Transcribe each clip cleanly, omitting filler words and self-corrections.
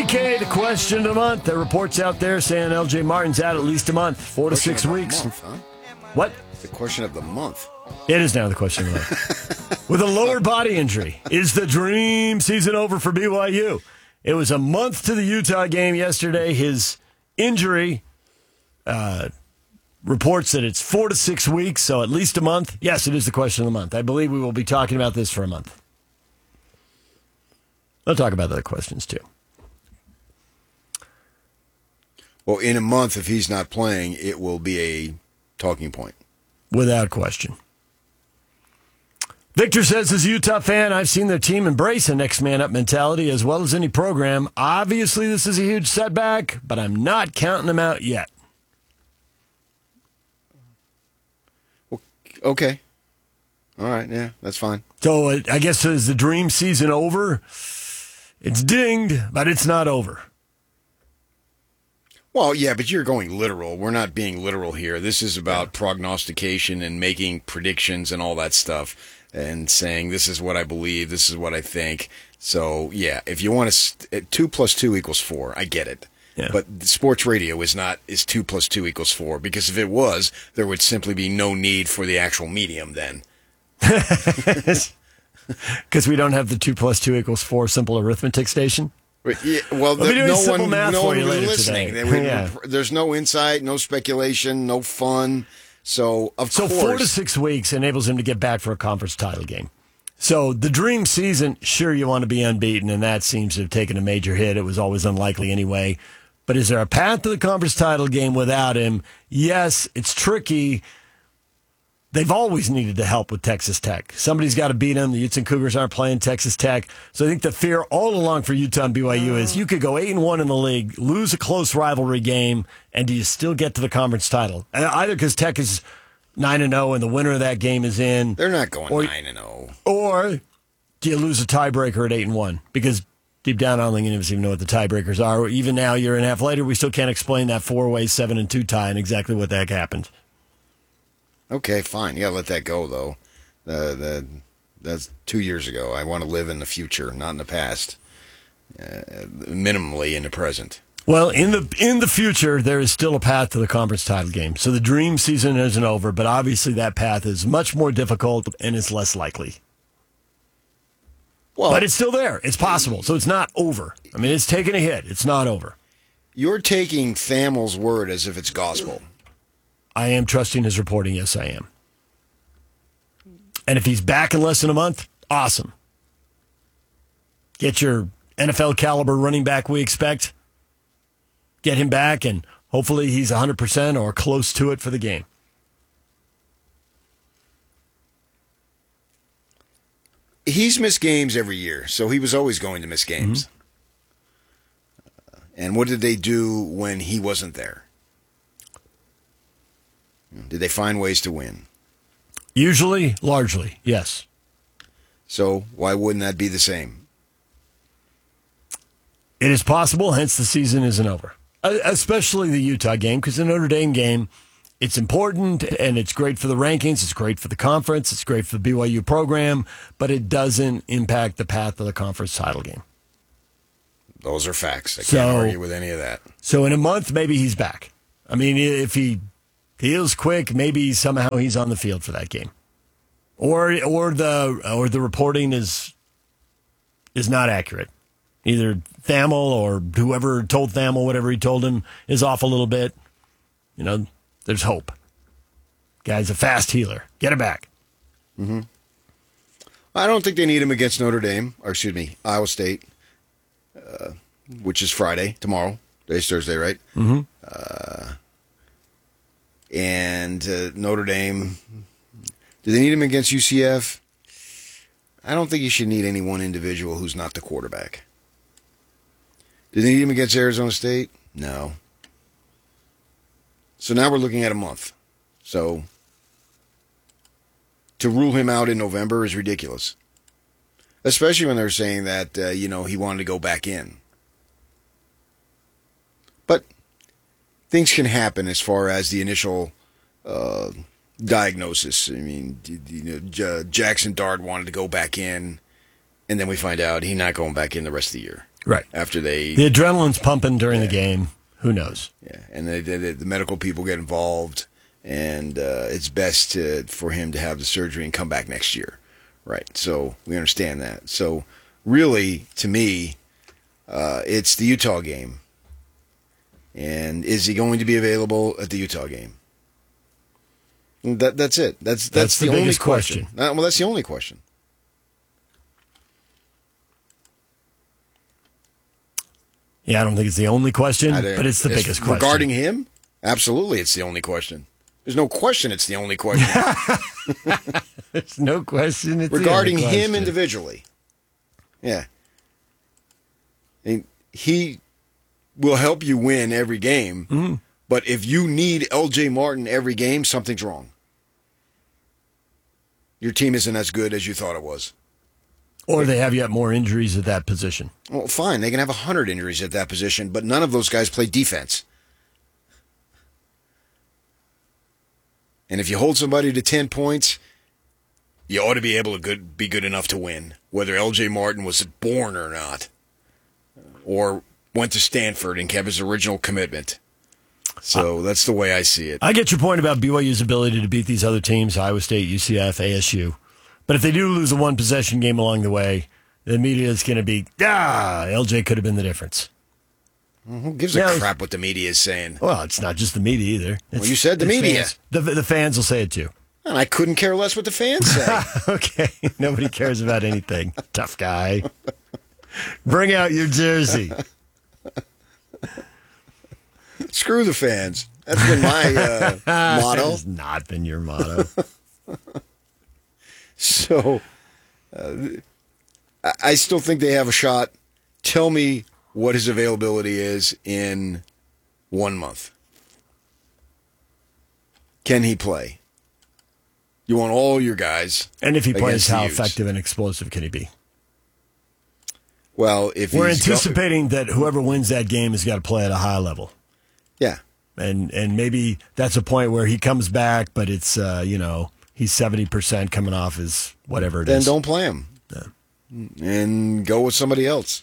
BK, the question of the month. There are reports out there saying LJ Martin's out at least a month, 4 to 6 weeks. Month, huh? What? The question of the month. It is now the question of the month. With a lower body injury, is the dream season over for BYU? It was a month to the Utah game yesterday. His injury reports that it's 4 to 6 weeks, so at least a month. Yes, it is the question of the month. I believe we will be talking about this for a month. I'll talk about other questions, too. Well, in a month, if he's not playing, it will be a talking point. Without question. Victor says, as a Utah fan, I've seen their team embrace a next man up mentality as well as any program. Obviously, this is a huge setback, but I'm not counting them out yet. Okay. All right, yeah, that's fine. So I guess is the dream season over? It's dinged, but it's not over. Well, yeah, but you're going literal. We're not being literal here. This is about prognostication and making predictions and all that stuff and saying this is what I believe, this is what I think. So, yeah, if you want to 2 + 2 = 4, I get it. Yeah. But sports radio is 2 + 2 = 4, because if it was, there would simply be no need for the actual medium then. Because we don't have the 2 + 2 = 4 simple arithmetic station? Yeah, well, no one was listening. There's no insight, no speculation, no fun. So, of course. 4 to 6 weeks enables him to get back for a conference title game. So the dream season, sure, you want to be unbeaten, and that seems to have taken a major hit. It was always unlikely anyway. But is there a path to the conference title game without him? Yes, it's tricky. They've always needed to help with Texas Tech. Somebody's got to beat them. The Utes and Cougars aren't playing Texas Tech. So I think the fear all along for Utah and BYU is you could go 8-1 in the league, lose a close rivalry game, and do you still get to the conference title? Either because Tech is 9-0 and the winner of that game is in. They're not going 9-0. Or do you lose a tiebreaker at 8-1? Because deep down, I don't think any of us even know what the tiebreakers are. Even now, a year and a half later, we still can't explain that 4-way 7-2 tie and exactly what the heck happened. Okay, fine. You got to let that go, though. That's 2 years ago. I want to live in the future, not in the past. Minimally in the present. Well, in the future, there is still a path to the conference title game. So the dream season isn't over, but obviously that path is much more difficult and it's less likely. Well, but it's still there. It's possible. So it's not over. I mean, it's taken a hit. It's not over. You're taking Thamel's word as if it's gospel. I am trusting his reporting. Yes, I am. And if he's back in less than a month, awesome. Get your NFL caliber running back we expect. Get him back, and hopefully he's 100% or close to it for the game. He's missed games every year, so he was always going to miss games. Mm-hmm. And what did they do when he wasn't there? Did they find ways to win? Usually, largely, yes. So why wouldn't that be the same? It is possible, hence the season isn't over. Especially the Utah game, because the Notre Dame game, it's important, and it's great for the rankings, it's great for the conference, it's great for the BYU program, but it doesn't impact the path of the conference title game. Those are facts. I can't argue with any of that. So in a month, maybe he's back. I mean, if he heals quick, maybe somehow he's on the field for that game. Or the reporting is not accurate. Either Thamel or whoever told Thamel whatever he told him is off a little bit. You know, there's hope. Guy's a fast healer. Get it back. Mm-hmm. I don't think they need him against Iowa State, which is Friday, tomorrow. Today's Thursday, right? Mm-hmm. And Notre Dame, do they need him against UCF? I don't think you should need any one individual who's not the quarterback. Do they need him against Arizona State? No. So now we're looking at a month. So to rule him out in November is ridiculous. Especially when they're saying that, he wanted to go back in. But things can happen as far as the initial diagnosis. I mean, Jackson Dart wanted to go back in, and then we find out he's not going back in the rest of the year. Right. After the adrenaline's pumping during the game. Who knows? Yeah, and the medical people get involved, and it's best for him to have the surgery and come back next year. Right. So we understand that. So really, to me, it's the Utah game. And is he going to be available at the Utah game? That's it. That's the only question. Well, that's the only question. Yeah, I don't think it's the only question, but it's the biggest question. Regarding him, absolutely, it's the only question. There's no question it's the only question. There's no question it's regarding the only question. Him individually. Yeah. And he will help you win every game, but if you need LJ Martin every game, something's wrong. Your team isn't as good as you thought it was. Or they have yet more injuries at that position. Well, fine. They can have 100 injuries at that position, but none of those guys play defense. And if you hold somebody to 10 points, you ought to be able to be good enough to win, whether L.J. Martin was born or not, or went to Stanford and kept his original commitment. So that's the way I see it. I get your point about BYU's ability to beat these other teams, Iowa State, UCF, ASU. But if they do lose a one-possession game along the way, the media is going to be, LJ could have been the difference. Who gives a crap what the media is saying? Well, it's not just the media either. Well, you said the media. Fans. The fans will say it too. And I couldn't care less what the fans say. Okay, nobody cares about anything. Tough guy. Bring out your jersey. Screw the fans. That's been my motto. That has not been your motto. So, I still think they have a shot. Tell me what his availability is in 1 month. Can he play? You want all your guys. And if he plays, how effective and explosive can he be? Well, if we're anticipating that whoever wins that game has got to play at a high level. Yeah. And maybe that's a point where he comes back, but it's, he's 70% coming off his whatever it is. Then don't play him. Yeah. And go with somebody else.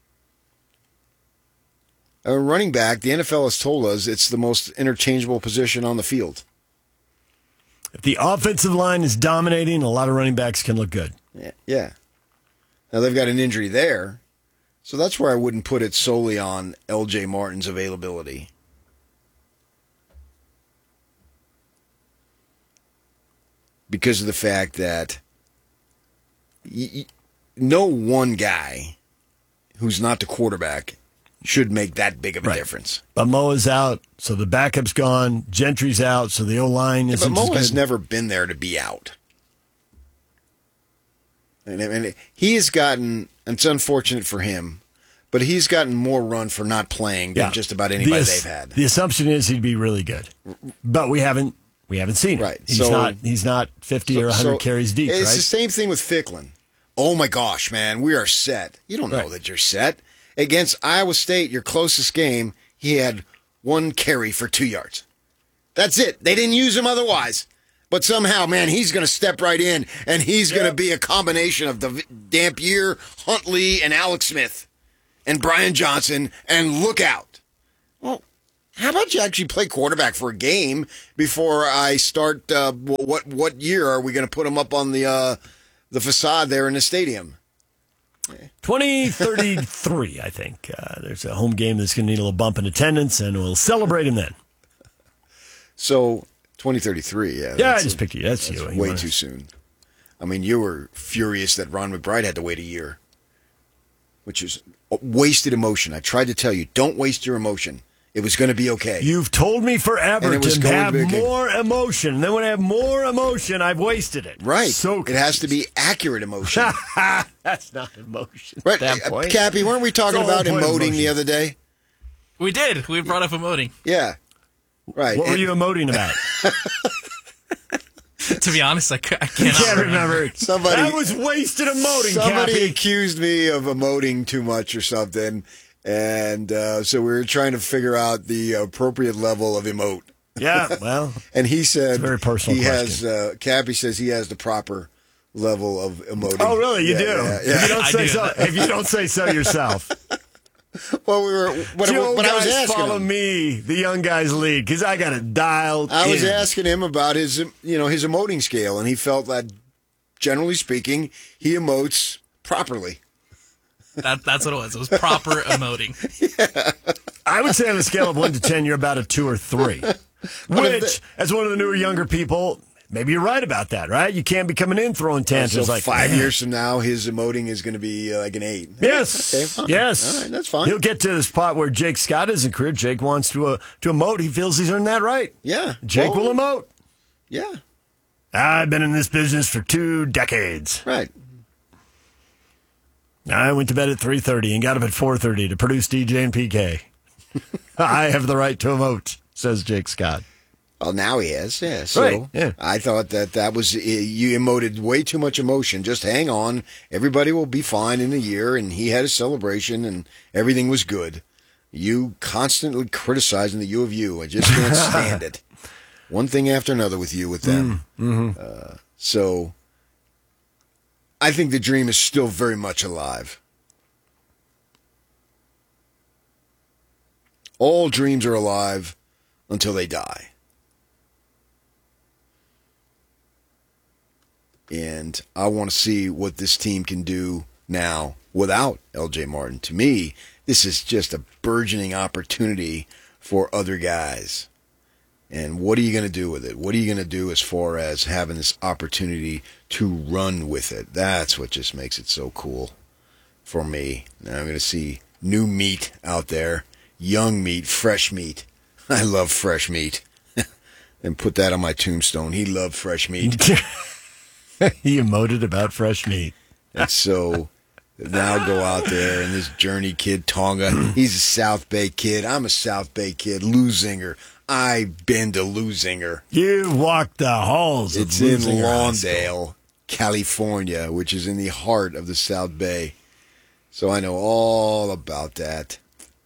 A running back, the NFL has told us it's the most interchangeable position on the field. If the offensive line is dominating, a lot of running backs can look good. Yeah. Now they've got an injury there, so that's where I wouldn't put it solely on L.J. Martin's availability. Because of the fact that no one guy who's not the quarterback should make that big of a difference. But Moa's out, so the backup's gone. Gentry's out, so the O-line isn't. But Moa has never been there to be out. And he has gotten, and it's unfortunate for him, but he's gotten more run for not playing than just about anybody they've had. The assumption is he'd be really good, but we haven't seen it. Right. He's not 50 or 100 carries deep. It's right? the same thing with Ficklin. Oh my gosh, man, we are set. You don't know that you're set. Against Iowa State, your closest game, he had 1 carry for 2 yards. That's it. They didn't use him otherwise. But somehow, man, he's going to step right in, and he's going to be a combination of the Dampier, Huntley, and Alex Smith, and Brian Johnson, and look out. Well, how about you actually play quarterback for a game before I start? What year are we going to put him up on the facade there in the stadium? 2033, I think. There's a home game that's going to need a little bump in attendance, and we'll celebrate him then. So, 2033, yeah. Yeah, I just picked you. That's you. Way too soon. I mean, you were furious that Ron McBride had to wait a year, which is wasted emotion. I tried to tell you, don't waste your emotion. It was going to be okay. You've told me forever to have more emotion. And then when I have more emotion, I've wasted it. Right. So it has to be accurate emotion. That's not emotion. Right. At that point. Cappy, weren't we talking about emoting the other day? We did. We brought up emoting. Yeah. Right. What were you emoting about? To be honest, I can't remember. That was wasted emoting, Somebody Cappy. accused me of emoting too much or something. And so we were trying to figure out the appropriate level of emote. Yeah, well. And he said, it's a very personal question. Cappy says he has the proper level of emoting. Oh, really? You do? Yeah. If you don't say so yourself. Well, what I was asking follow him. me, the young guys lead, because I got it dialed I was in. asking him about his emoting scale, and he felt that, generally speaking, he emotes properly. That's what it was. It was proper emoting. I would say on a scale of 1 to 10, you're about a 2 or 3. Which, as one of the newer, younger people, maybe you're right about that, right? You can't be coming in throwing tantrums So like 5 years from now, his emoting is going to be like an 8. Yes. Okay, fine. Yes. All right, that's fine. He'll get to the spot where Jake Scott is in career. Jake wants to emote. He feels he's earned that right. Yeah. Jake will emote. Yeah. I've been in this business for 2 decades. Right. I went to bed at 3:30 and got up at 4:30 to produce DJ and PK. I have the right to emote, says Jake Scott. Well, now he has. Yeah. So Right, yeah. I thought that was, you emoted way too much emotion. Just hang on. Everybody will be fine in a year. And he had a celebration and everything was good. You constantly criticizing the U of U. I just can't stand it. One thing after another with you, with them. So I think the dream is still very much alive. All dreams are alive until they die. And I want to see what this team can do now without LJ Martin. To me, this is just a burgeoning opportunity for other guys. And what are you going to do with it? What are you going to do as far as having this opportunity to run with it? That's what just makes it so cool for me. Now I'm going to see new meat out there, young meat, fresh meat. I love fresh meat. And put that on my tombstone. He loved fresh meat. He emoted about fresh meat. And so now go out there and this Journey kid, Tonga, he's a South Bay kid. I'm a South Bay kid. Lusinger. I've been to Lusinger. You walked the halls of It's in Lusinger High School. Lawndale, California, which is in the heart of the South Bay. So I know all about that.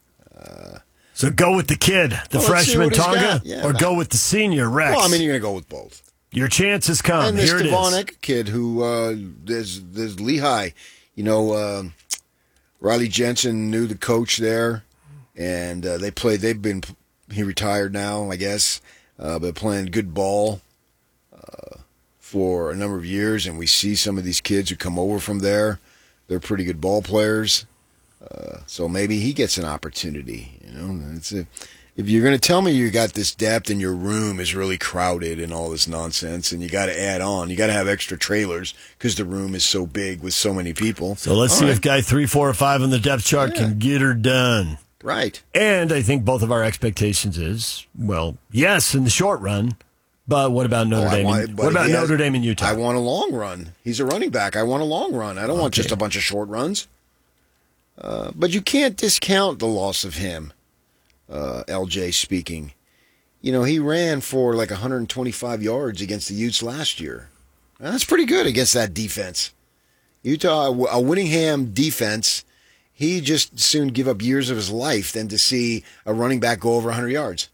So go with the kid, the Well, let's see freshman what he's Tonga, got. Yeah, or man. go with the senior Rex. Well, I mean, you're going to go with both. Your chance has come. And this Here it is. Stevanek kid who, there's Lehigh. You know, Riley Jensen knew the coach there, and he retired now, I guess, but playing good ball for a number of years, and we see some of these kids who come over from there. They're pretty good ball players, so maybe he gets an opportunity. You know, if you're going to tell me you got this depth and your room is really crowded and all this nonsense, and you got to add on, you got to have extra trailers because the room is so big with so many people. So let's see if guy 3, 4, or 5 on the depth chart Yeah. can get her done. Right. And I think both of our expectations is, well, yes, in the short run, but what about Notre Dame? What about Notre Dame and Utah? I want a long run. He's a running back. I want a long run. I don't want just a bunch of short runs. But you can't discount the loss of him, LJ speaking. You know, he ran for like 125 yards against the Utes last year. That's pretty good against that defense. Utah, a Whittingham defense, he just soon give up years of his life than to see a running back go over 100 yards.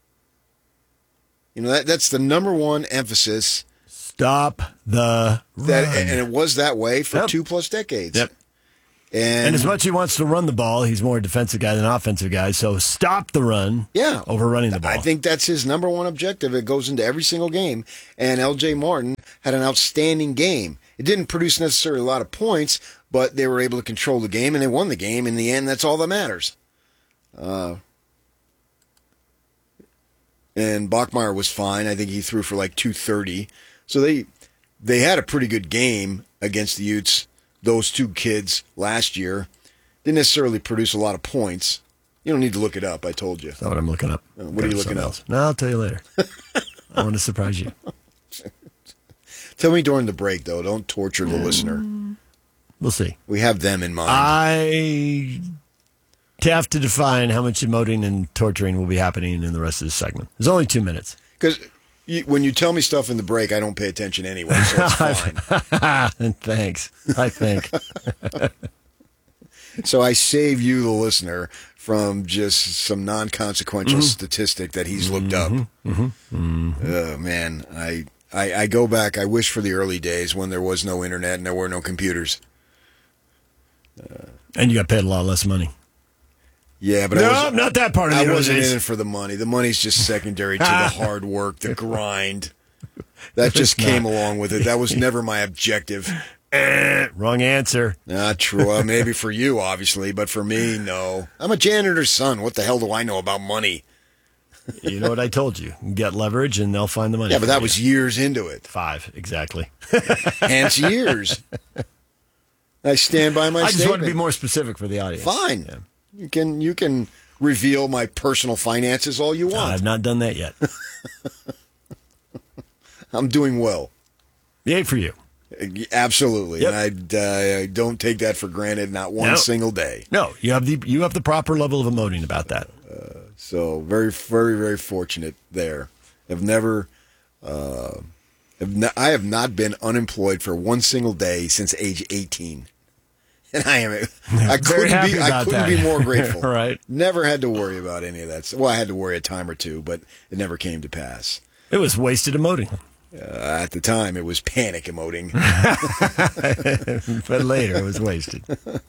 You know, that's the number one emphasis. Stop the run. And it was that way for 2+ decades. Yep. And as much as he wants to run the ball, he's more a defensive guy than an offensive guy. So stop the run over running the ball. I think that's his number one objective. It goes into every single game. And L.J. Martin had an outstanding game. It didn't produce necessarily a lot of points, but they were able to control the game, and they won the game. In the end, that's all that matters. And Bachmeier was fine. I think he threw for like 230. So they had a pretty good game against the Utes. Those two kids last year didn't necessarily produce a lot of points. You don't need to look it up. I told you. That's not what I'm looking up. What are you looking up? No, I'll tell you later. I want to surprise you. Tell me during the break, though. Don't torture the listener. We'll see. We have them in mind. I have to define how much emoting and torturing will be happening in the rest of this segment. There's only 2 minutes. Because when you tell me stuff in the break, I don't pay attention anyway, so it's fine. Thanks, I think. So I save you, the listener, from just some non-consequential statistic that he's looked up. Man, I go back. I wish for the early days when there was no internet and there were no computers. And you got paid a lot less money. Yeah, but No, not that part of I the wasn't organization. in it for the money. The money's just secondary to the hard work, the grind. That just came along with it. That was never my objective. Wrong answer. Not true. Well, maybe for you, obviously, but for me, no. I'm a janitor's son. What the hell do I know about money? You know what I told you. Get leverage and they'll find the money. Yeah, but for that you. was years into it. 5, exactly. Hence years. I stand by my I just statement. want to be more specific for the audience. Fine. Yeah. You can reveal my personal finances all you want. I've not done that yet. I'm doing well. Yay for you. Absolutely. Yep. And I don't take that for granted, not one No. single day. No, you have the proper level of emoting about that. So very, very, very fortunate there. I have not been unemployed for one single day since age 18. And I couldn't happy be about that. be more grateful. Right. Never had to worry about any of that. Well, I had to worry a time or two, but it never came to pass. It was wasted emoting. At the time, it was panic emoting. But later it was wasted.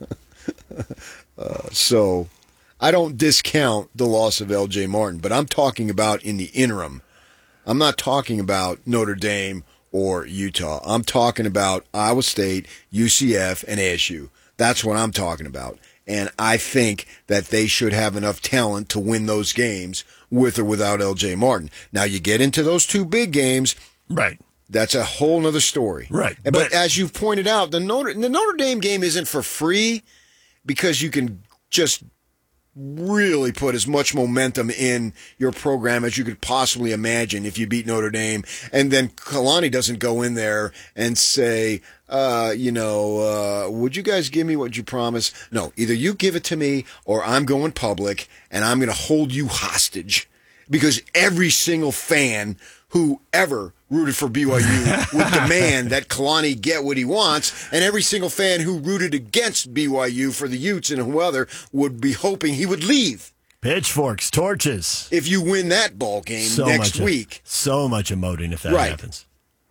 So I don't discount the loss of LJ Martin, but I'm talking about in the interim. I'm not talking about Notre Dame or Utah. I'm talking about Iowa State, UCF, and ASU. That's what I'm talking about. And I think that they should have enough talent to win those games with or without LJ Martin. Now, you get into those two big games, Right. that's a whole nother story. Right. But as you've pointed out, the Notre Dame game isn't for free because you can just really put as much momentum in your program as you could possibly imagine if you beat Notre Dame. And then Kalani doesn't go in there and say, would you guys give me what you promised? No, either you give it to me or I'm going public and I'm going to hold you hostage. Because every single fan who ever rooted for BYU would demand that Kalani get what he wants, and every single fan who rooted against BYU for the Utes and whoever would be hoping he would leave Pitchforks, torches. if you win that ball game next week. So much emoting if that Right. happens.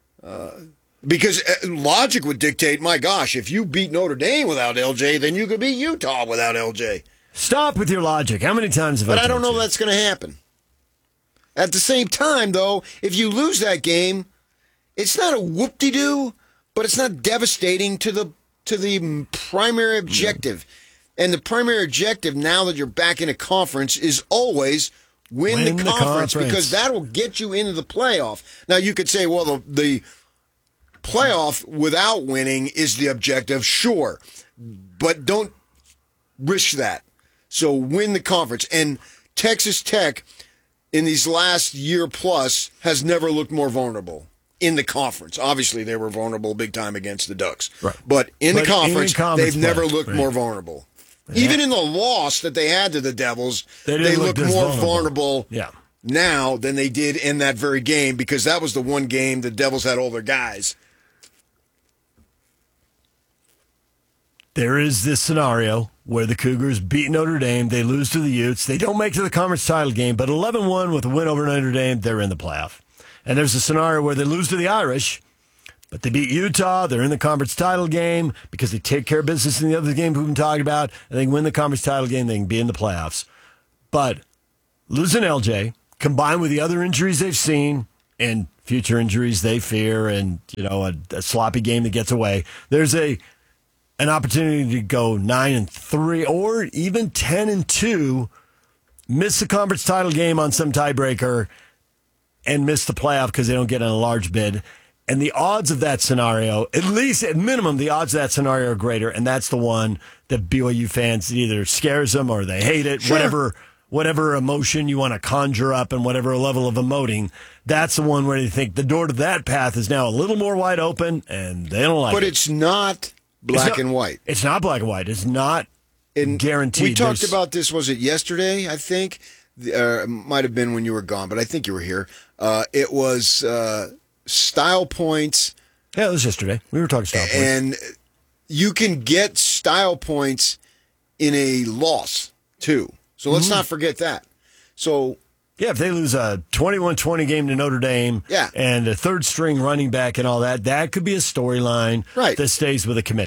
Because logic would dictate, my gosh, if you beat Notre Dame without LJ, then you could beat Utah without LJ. Stop with your logic. How many times have But I I don't told know you? that's going to happen. At the same time, though, if you lose that game, it's not a whoop-de-doo, but it's not devastating to the primary objective. And the primary objective, now that you're back in a conference, is always win the conference because that will get you into the playoff. Now, you could say, well, the playoff without winning is the objective, sure, but don't risk that. So win the conference. And Texas Tech, in these last year plus, has never looked more vulnerable in the conference. Obviously, they were vulnerable big time against the Ducks. Right. But in the conference, conference they've never play, looked right. more vulnerable. Even in the loss that they had to the Devils, They they didn't look look this more vulnerable. vulnerable Yeah. now than they did in that very game because that was the one game the Devils had all their guys. There is this scenario where the Cougars beat Notre Dame. They lose to the Utes. They don't make it to the conference title game, but 11-1 with a win over Notre Dame, they're in the playoff. And there's a scenario where they lose to the Irish, but they beat Utah. They're in the conference title game because they take care of business in the other games we've been talking about. And they can win the conference title game. They can be in the playoffs. But losing LJ, combined with the other injuries they've seen and future injuries they fear and, a sloppy game that gets away, there's an opportunity to go 9-3 or even 10-2, miss the conference title game on some tiebreaker, and miss the playoff because they don't get in a large bid. And the odds of that scenario, at least at minimum, the odds of that scenario are greater. And that's the one that BYU fans, it either scares them or they hate it, Sure. whatever emotion you want to conjure up and whatever level of emoting. That's the one where they think the door to that path is now a little more wide open and they don't like it. But it's not black and white. It's not black and white. It's not And guaranteed. We talked There's- about this, was it yesterday, I think? It might have been when you were gone, but I think you were here. It was style points, Yeah, it was yesterday. We were talking style points. and you can get style points in a loss, too. So let's not forget that. So Yeah, if they lose a 21-20 game to Notre Dame and a third-string running back and all that, that could be a storyline Right. that stays with the committee.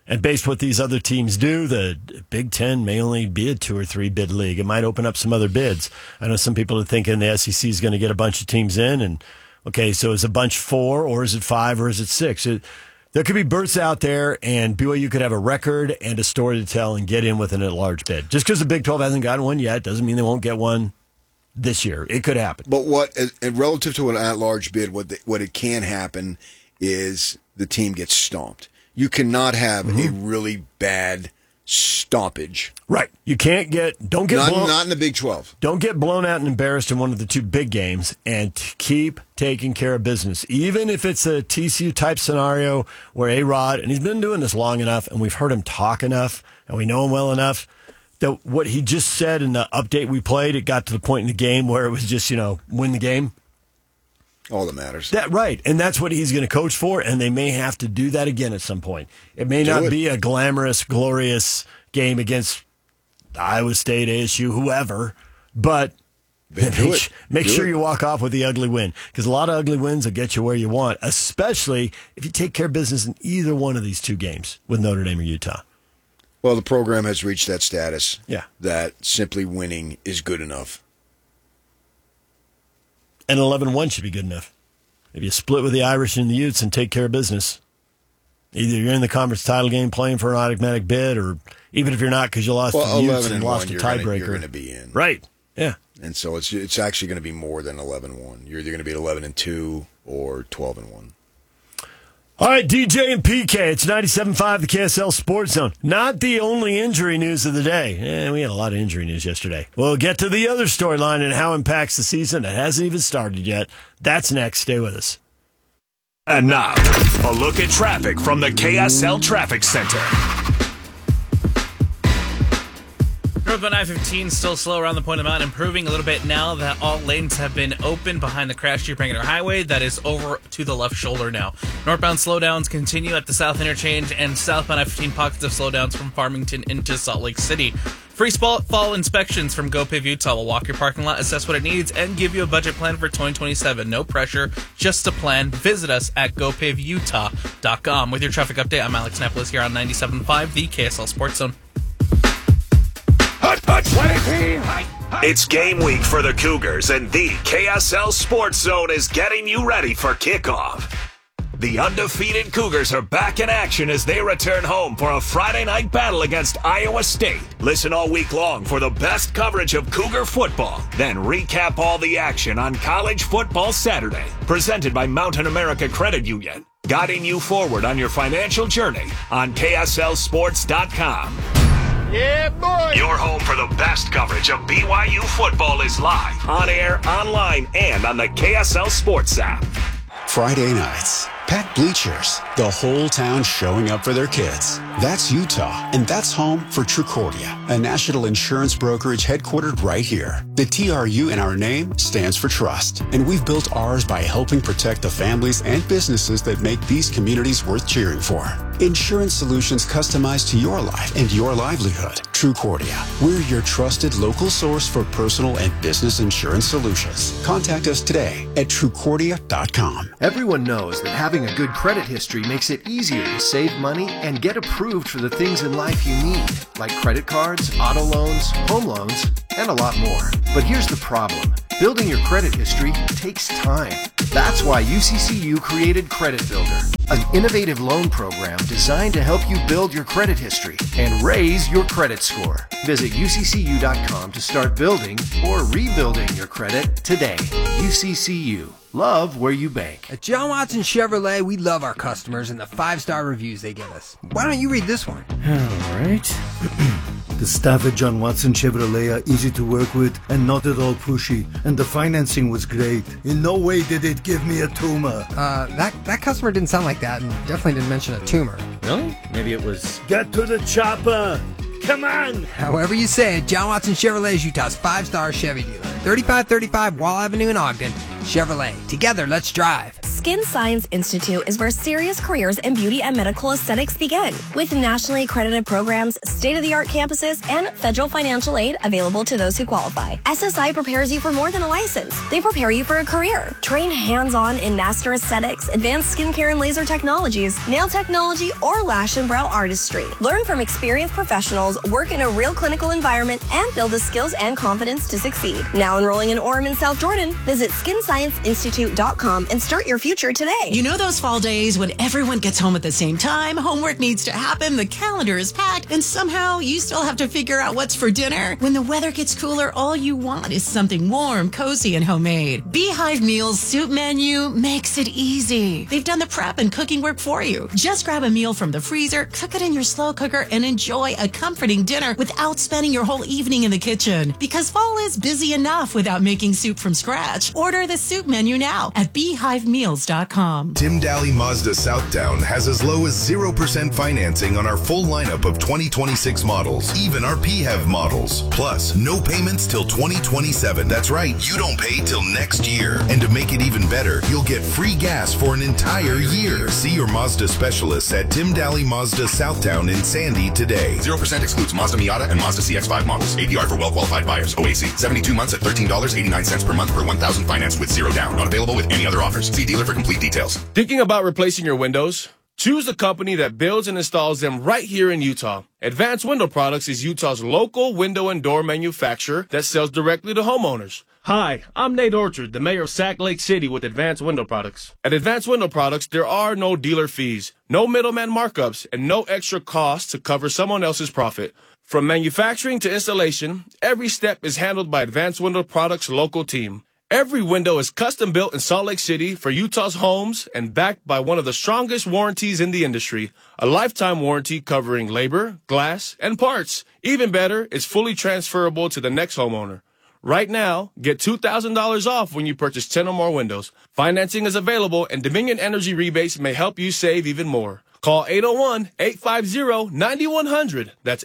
And based on what these other teams do, the Big Ten may only be a 2 or 3 bid league. It might open up some other bids. I know some people are thinking the SEC is going to get a bunch of teams in. And, okay, so is a bunch 4 or is it 5 or is it 6? There could be berths out there, and BYU could have a record and a story to tell and get in with an at-large bid. Just because the Big 12 hasn't gotten one yet doesn't mean they won't get one this year. It could happen. But relative to an at-large bid, what it can happen is the team gets stomped. You cannot have a really bad stompage. Right. You can't don't get blown. Not in the Big 12. Don't get blown out and embarrassed in one of the 2 big games, and keep taking care of business. Even if it's a TCU-type scenario where A-Rod, and he's been doing this long enough, and we've heard him talk enough, and we know him well enough, that what he just said in the update we played, it got to the point in the game where it was just, win the game. All that matters. Right, and that's what he's going to coach for, and they may have to do that again at some point. It may not be a glamorous, glorious game against Iowa State, ASU, whoever, but make sure you walk off with the ugly win, because a lot of ugly wins will get you where you want, especially if you take care of business in either one of these 2 games with Notre Dame or Utah. Well, the program has reached that status that simply winning is good enough. And 11-1 should be good enough. If you split with the Irish and the Utes and take care of business, either you're in the conference title game playing for an automatic bid, or even if you're not because you lost to the Utes and lost a tiebreaker. You're going to be in. Right, yeah. And so it's actually going to be more than 11-1. You're either going to be 11-2 or 12-1. All right, DJ and PK, it's 97.5, the KSL Sports Zone. Not the only injury news of the day. We had a lot of injury news yesterday. We'll get to the other storyline and how it impacts the season. It hasn't even started yet. That's next. Stay with us. And now, a look at traffic from the KSL Traffic Center. Northbound I-15 still slow around the Point of the Mountain, improving a little bit now that all lanes have been opened behind the crash to Bangalore Highway. That is over to the left shoulder now. Northbound slowdowns continue at the South Interchange, and southbound I-15 pockets of slowdowns from Farmington into Salt Lake City. Free fall inspections from GoPave Utah will walk your parking lot, assess what it needs, and give you a budget plan for 2027. No pressure, just a plan. Visit us at GoPaveUtah.com. With your traffic update, I'm Alex Nepolis here on 97.5, the KSL Sports Zone. It's game week for the Cougars, and the KSL Sports Zone is getting you ready for kickoff. The undefeated Cougars are back in action as they return home for a Friday night battle against Iowa State. Listen all week long for the best coverage of Cougar football. Then recap all the action on College Football Saturday. Presented by Mountain America Credit Union. Guiding you forward on your financial journey on KSLSports.com. Yeah, boy! Your home for the best coverage of BYU football is live, on air, online, and on the KSL Sports app. Friday nights, packed bleachers, the whole town showing up for their kids. That's Utah, and that's home for Trucordia, a national insurance brokerage headquartered right here. The TRU in our name stands for trust, and we've built ours by helping protect the families and businesses that make these communities worth cheering for. Insurance solutions customized to your life and your livelihood. Trucordia, we're your trusted local source for personal and business insurance solutions. Contact us today at Trucordia.com. Everyone knows that having a good credit history makes it easier to save money and get approved for the things in life you need, like credit cards, auto loans, home loans, and a lot more. But here's the problem. Building your credit history takes time. That's why UCCU created Credit Builder, an innovative loan program designed to help you build your credit history and raise your credit score. Visit UCCU.com to start building or rebuilding your credit today. UCCU. Love where you bank. At John Watson Chevrolet, we love our customers and the 5-star reviews they give us. Why don't you read this one? All right. The staff at John Watson Chevrolet are easy to work with and not at all pushy, and the financing was great. In no way did it give me a tumor. That customer didn't sound like that and definitely didn't mention a tumor. Really? Maybe it was... Get to the chopper! Come on! However you say it, John Watson Chevrolet is Utah's 5-star Chevy dealer. 3535 Wall Avenue in Ogden. Chevrolet. Together, let's drive. Skin Science Institute is where serious careers in beauty and medical aesthetics begin. With nationally accredited programs, state-of-the-art campuses, and federal financial aid available to those who qualify. SSI prepares you for more than a license. They prepare you for a career. Train hands-on in master aesthetics, advanced skincare and laser technologies, nail technology, or lash and brow artistry. Learn from experienced professionals, work in a real clinical environment, and build the skills and confidence to succeed. Now enrolling in Orem and South Jordan, visit skinscienceinstitute.com and start your future today. You know those fall days when everyone gets home at the same time, homework needs to happen, the calendar is packed, and somehow you still have to figure out what's for dinner? When the weather gets cooler, all you want is something warm, cozy, and homemade. Beehive Meals Soup Menu makes it easy. They've done the prep and cooking work for you. Just grab a meal from the freezer, cook it in your slow cooker, and enjoy a comforting dinner without spending your whole evening in the kitchen. Because fall is busy enough without making soup from scratch. Order the soup menu now at beehivemeals.com. Tim Daly Mazda Southtown has as low as 0% financing on our full lineup of 2026 models, even our PHEV models. Plus, no payments till 2027. That's right, you don't pay till next year. And to make it even better, you'll get free gas for an entire year. See your Mazda specialist at Tim Daly Mazda Southtown in Sandy today. 0% excludes Mazda Miata and Mazda CX-5 models. APR for well-qualified buyers. OAC. 72 months at $13.89 per month per 1,000 financed with zero down. Not available with any other offers. See dealer for complete details. Thinking about replacing your windows? Choose a company that builds and installs them right here in Utah. Advanced Window Products is Utah's local window and door manufacturer that sells directly to homeowners. Hi, I'm Nate Orchard, the mayor of Sac Lake City with Advanced Window Products. At Advanced Window Products, there are no dealer fees, no middleman markups, and no extra costs to cover someone else's profit. From manufacturing to installation, every step is handled by Advanced Window Products' local team. Every window is custom built in Salt Lake City for Utah's homes and backed by one of the strongest warranties in the industry, a lifetime warranty covering labor, glass, and parts. Even better, it's fully transferable to the next homeowner. Right now, get $2,000 off when you purchase 10 or more windows. Financing is available, and Dominion Energy rebates may help you save even more. Call 801-850-9100. That's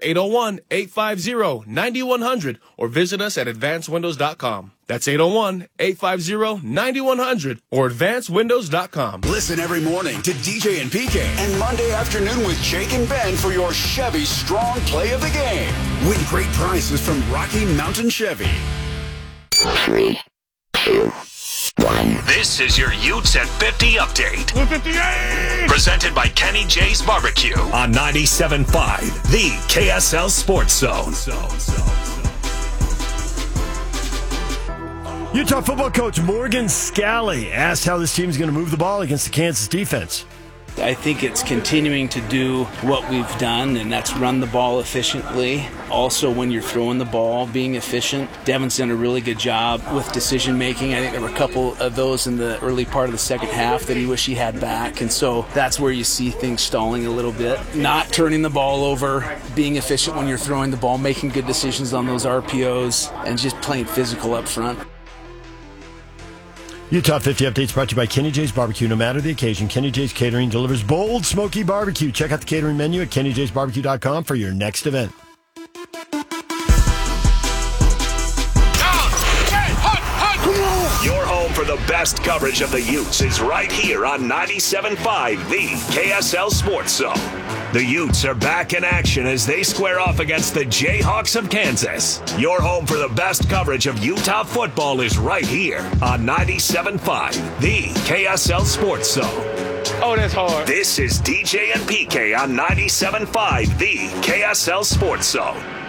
801-850-9100. Or visit us at advancedwindows.com. That's 801-850-9100 or advancedwindows.com. Listen every morning to DJ and PK and Monday afternoon with Jake and Ben for your Chevy Strong Play of the Game. Win great prizes from Rocky Mountain Chevy. 3, 2, 1. This is your Utes at 50 update. 58! Presented by Kenny J's Barbecue on 97.5, the KSL Sports Zone. Utah football coach Morgan Scalley asked how this team is going to move the ball against the Kansas defense. I think it's continuing to do what we've done, and that's run the ball efficiently. Also, when you're throwing the ball, being efficient. Devin's done a really good job with decision-making. I think there were a couple of those in the early part of the second half that he wished he had back, and so that's where you see things stalling a little bit. Not turning the ball over, being efficient when you're throwing the ball, making good decisions on those RPOs, and just playing physical up front. Utah 50 Updates brought to you by Kenny J's Barbecue. No matter the occasion, Kenny J's Catering delivers bold, smoky barbecue. Check out the catering menu at kennyjsbarbecue.com for your next event. Your home for the best coverage of the Utes is right here on 97.5, the KSL Sports Zone. The Utes are back in action as they square off against the Jayhawks of Kansas. Your home for the best coverage of Utah football is right here on 97.5, the KSL Sports Zone. Oh, that's hard. This is DJ and PK on 97.5, the KSL Sports Zone.